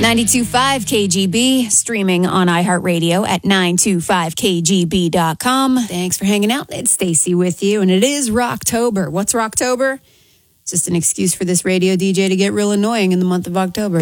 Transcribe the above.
92.5 KGB, streaming on iHeartRadio at 925kgb.com. Thanks for hanging out. It's Stacy with you, and it is Rocktober. What's Rocktober? It's just an excuse for this radio DJ to get real annoying in the month of October.